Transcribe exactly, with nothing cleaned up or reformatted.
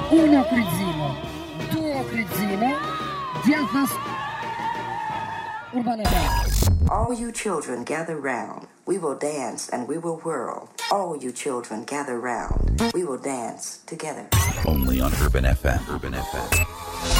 Uno crizzino, due crizzine, diafas Urban F M. All you children gather round, we will dance and we will whirl. All you children gather round, we will dance together. Only on Urban F M. Urban F M.